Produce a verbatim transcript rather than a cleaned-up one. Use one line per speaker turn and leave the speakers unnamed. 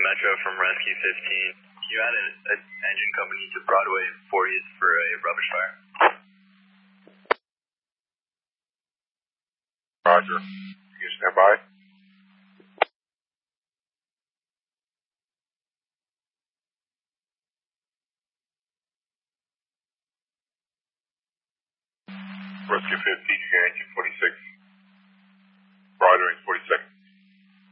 Metro from Rescue fifteen. You had an engine company to Broadway fortieth for a rubbish fire.
Roger. Can you stand by? Rescue fifteen, you got engine forty-six. Broadway forty-second.